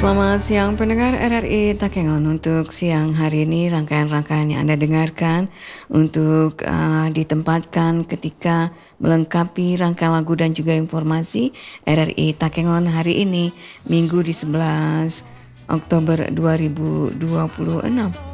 Selamat siang pendengar RRI Takengon. Untuk siang hari ini rangkaian-rangkaian yang Anda dengarkan untuk ditempatkan ketika melengkapi rangkaian lagu dan juga informasi RRI Takengon hari ini Minggu di 11 Oktober 2026.